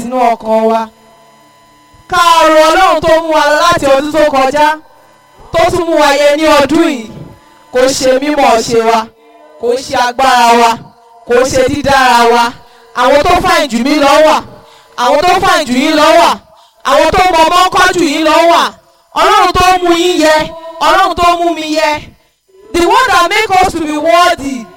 sínú ọkàn wa. Ká ọ̀rọ̀ Ọlọ́run tó mú wa lọ láti ọdún tó kọjá tó tún mú wa yẹ ní ọdún yìí kò ṣe mímọ̀ ṣe wa, kò ṣe agbára wa, kò ṣe dídára wa. Àwọn tó fàìn jù mí lọ wà, àwọn tó fàìn jù yín lọ wà, àwọn tó mọ ọmọ kọ́ jù yín lọ wà. Ọlọ́run tó mú yín yẹ, Ọlọ́run tó mú mi yẹ. The one that make us to be worthy